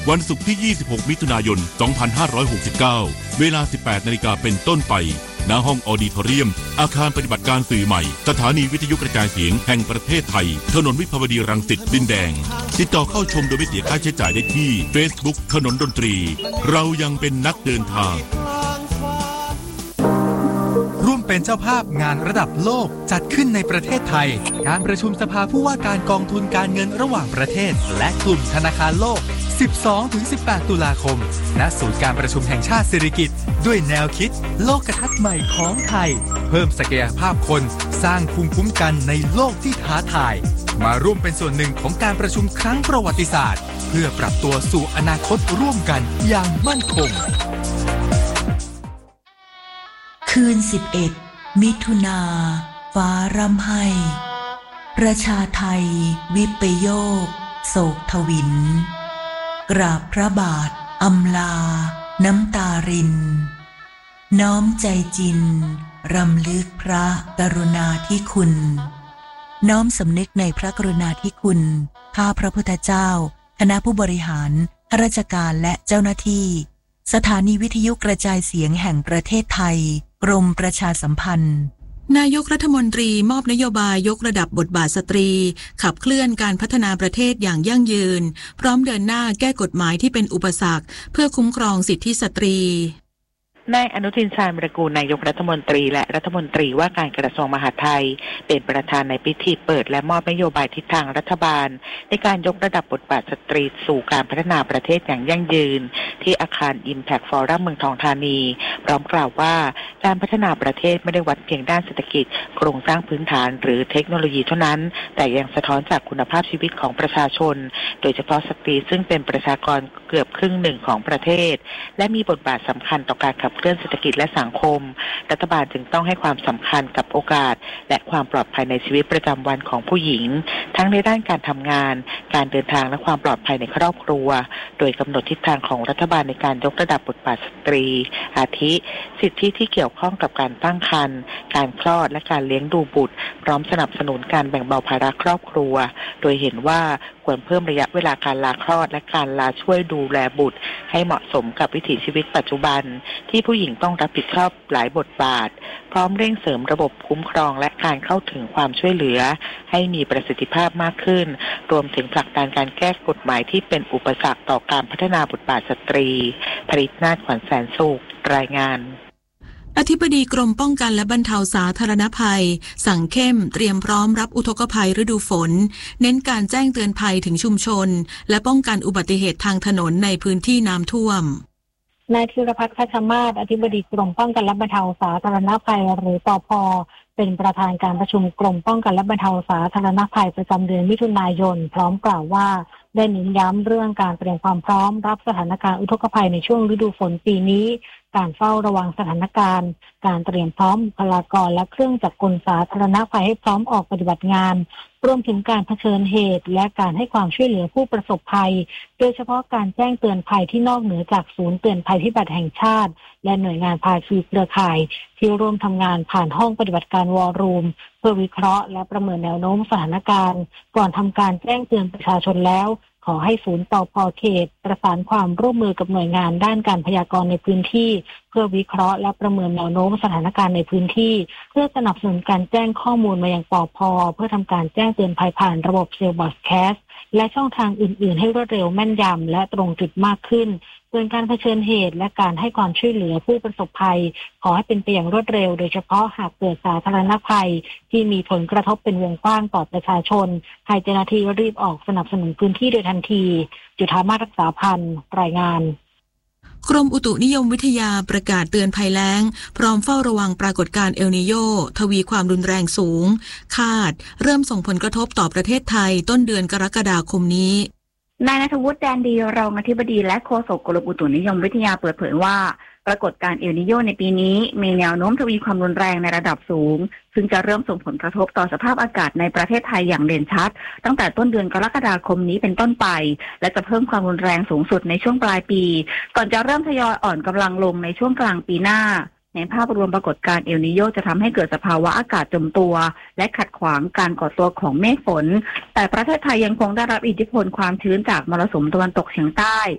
วันศุกร์ที่ 26 มิถุนายน 2569 เวลา 18 นาฬิกาเป็นต้นไปณห้องออดิทอเรียมอาคารปฏิบัติการสื่อใหม่สถานีวิทยุกระจายเสียงแห่งประเทศไทยถนนวิภาวดีรังสิตดินแดงติดต่อเข้าชมโดยไม่เสียค่าใช้จ่ายได้ที่ Facebook ถนนดนตรีเรายังเป็นนักเดินทางร่วมเป็นเจ้าภาพงานระดับโลกจัดขึ้นในประเทศไทยการประชุมสภาผู้ว่าการกองทุนการเงินระหว่างประเทศและกลุ่มธนาคารโลก 12-18 ตุลาคมณศูนย์การประชุมแห่งชาติสิริกิติ์ด้วยแนวคิดโลกทัศน์ใหม่ของไทยเพิ่มศักยภาพคนสร้างภูมิคุ้มกันในโลกที่ท้าทายมาร่วมเป็นส่วนหนึ่งของการประชุมครั้งประวัติศาสตร์เพื่อปรับตัวสู่อนาคตร่วมกันอย่างมั่นคงคืน11 มิถุนาฟ้าร่ำไห้ประชาไทยวิปโยคโศกทวินกราบพระบาทอำลาน้ำตารินน้อมใจจินรำลึกพระกรุณาธิคุณน้อมสำนึกในพระกรุณาธิคุณข้าพระพุทธเจ้าคณะผู้บริหารข้าราชการและเจ้าหน้าที่สถานีวิทยุกระจายเสียงแห่งประเทศไทยกรมประชาสัมพันธ์นายกรัฐมนตรีมอบนโยบายยกระดับบทบาทสตรีขับเคลื่อนการพัฒนาประเทศอย่างยั่งยืนพร้อมเดินหน้าแก้กฎหมายที่เป็นอุปสรรคเพื่อคุ้มครองสิทธิสตรีนายอนุทินชาญวิรากูลนายกรัฐมนตรีและรัฐมนตรีว่าการกระทรวงมหาดไทยเป็นประธานในพิธีเปิดและมอบนโยบายทิศทางรัฐบาลในการยกระดับบทบาทสตรีสู่การพัฒนาประเทศอย่างยั่งยืนที่อาคาร Impact Forum เมืองทองธานีพร้อมกล่าวว่าการพัฒนาประเทศไม่ได้วัดเพียงด้านเศรษฐกิจโครงสร้างพื้นฐานหรือเทคโนโลยีเท่านั้นแต่ยังสะท้อนจากคุณภาพชีวิตของประชาชนโดยเฉพาะสตรีซึ่งเป็นประชากรเกือบครึ่งหนึ่งของประเทศและมีบทบาทสำคัญต่อการขับเคลื่อนเศรษฐกิจและสังคมรัฐบาลจึงต้องให้ความสำคัญกับโอกาสและความปลอดภัยในชีวิตประจำวันของผู้หญิงทั้งในด้านการทำงานการเดินทางและความปลอดภัยในครอบครัวโดยกำหนดทิศทางของรัฐบาลในการยกระดับบทบาทสตรีอาทิสิทธิที่เกี่ยวข้องกับการตั้งครรภ์การคลอดและการเลี้ยงดูบุตรพร้อมสนับสนุนการแบ่งเบาภาระครอบครัวโดยเห็นว่าควรเพิ่มระยะเวลาการลาคลอดและการลาช่วยดูแลบุตรให้เหมาะสมกับวิถีชีวิตปัจจุบันที่ผู้หญิงต้องรับผิดชอบหลายบทบาทพร้อมเร่งเสริมระบบคุ้มครองและการเข้าถึงความช่วยเหลือให้มีประสิทธิภาพมากขึ้นรวมถึงผลักดันการแก้กฎหมายที่เป็นอุปสรรคต่อการพัฒนาบทบาทสตรีผลิตนาถขวัญแสนสุขรายงานอธิบดีกรมป้องกันและบรรเทาสาธารณภัยสั่งเข้มเตรียมพร้อมรับอุทกภัยฤดูฝนเน้นการแจ้งเตือนภัยถึงชุมชนและป้องกันอุบัติเหตุทางถนนในพื้นที่น้ำท่วมนายธีรพัฒน์ คัชมาศอธิบดีกรมป้องกันและบรรเทาสาธารณภัยหรือปภ.เป็นประธานการประชุมกรมป้องกันและบรรเทาสาธารณภัยประจำเดือนมิถุนายนพร้อมกล่าวว่าได้เน้นย้ำเรื่องการเตรียมความพร้อมรับสถานการณ์อุทกภัยในช่วงฤดูฝนปีนี้การเฝ้าระวังสถานการณ์การเตรียมพร้อมบุคลากรและเครื่องจักรกลสาธารณภัยให้พร้อมออกปฏิบัติงานรวมถึงการเผชิญเหตุและการให้ความช่วยเหลือผู้ประสบภัยโดยเฉพาะการแจ้งเตือนภัยที่นอกเหนือจากศูนย์เตือนภัยพิบัติแห่งชาติและหน่วยงานภาคีเครือข่ายที่ร่วมทำงานผ่านห้องปฏิบัติการวอลลุ่มเพื่อวิเคราะห์และประเมินแนวโน้มสถานการณ์ก่อนทำการแจ้งเตือนประชาชนแล้วขอให้ศูนย์ปภ.เขตประสานความร่วมมือกับหน่วยงานด้านการพยากรณ์ในพื้นที่เพื่อวิเคราะห์และประเมินแนวโน้มสถานการณ์ในพื้นที่เพื่อสนับสนุนการแจ้งข้อมูลมายังปภ.เพื่อทำการแจ้งเตือนภัยผ่านระบบเซลล์บอดแคสต์และช่องทางอื่นๆให้รวดเร็วแม่นยำและตรงจุดมากขึ้นส่วนการเผชิญเหตุและการให้ความช่วยเหลือผู้ประสบภัยขอให้เป็นไปอย่างรวดเร็วโดยเฉพาะหากเกิดสาธารณภัยที่มีผลกระทบเป็นวงกว้างต่อประชาชนให้เจ้าหน้าที่รีบออกสนับสนุนพื้นที่โดยทันทีจุฑามาศ รักษาพันธ์รายงานกรมอุตุนิยมวิทยาประกาศเตือนภัยแล้งพร้อมเฝ้าระวังปรากฏการณ์เอลนีโญทวีความรุนแรงสูงคาดเริ่มส่งผลกระทบต่อประเทศไทยต้นเดือนกรกฎาคมนี้นายณัฐวุฒิ แดนดีรองอธิบดีและโฆษกกรมอุตุนิยมวิทยาเปิดเผยว่าปรากฏการณ์เอลนีโญในปีนี้มีแนวโน้มทวีความรุนแรงในระดับสูงซึ่งจะเริ่มส่งผลกระทบต่อสภาพอากาศในประเทศไทยอย่างเด่นชัดตั้งแต่ต้นเดือนกรกฎาคมนี้เป็นต้นไปและจะเพิ่มความรุนแรงสูงสุดในช่วงปลายปีก่อนจะเริ่มทยอยอ่อนกำลังลงในช่วงกลางปีหน้าในภาพรวมปรากฏการณ์เอลนีโญจะทำให้เกิดสภาวะอากาศจมตัวและขัดขวางการก่อตัวของเมฆฝนแต่ประเทศไทยยังคงได้รับอิทธิพลความชื้นจากมรสุมตะวันตกเฉียงใต้